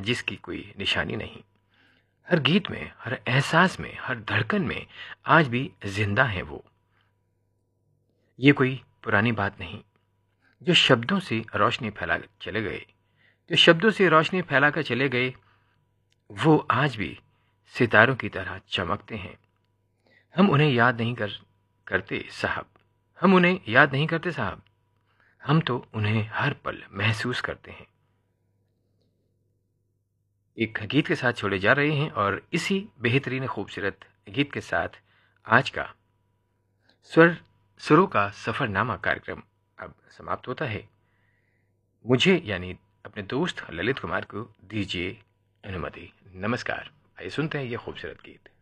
जिसकी कोई निशानी नहीं। हर गीत में, हर एहसास में, हर धड़कन में आज भी जिंदा है वो। ये कोई पुरानी बात नहीं, जो शब्दों से रोशनी फैला चले गए, जो शब्दों से रोशनी फैलाकर चले गए, वो आज भी सितारों की तरह चमकते हैं। हम उन्हें याद नहीं करते साहब, हम उन्हें याद नहीं करते साहब, हम तो उन्हें हर पल महसूस करते हैं। एक गीत के साथ छोड़े जा रहे हैं और इसी बेहतरीन खूबसूरत गीत के साथ आज का सुरों का सफरनामा कार्यक्रम अब समाप्त होता है। मुझे यानी अपने दोस्त ललित कुमार को दीजिए अनुमति। नमस्कार। आइए सुनते हैं ये खूबसूरत गीत।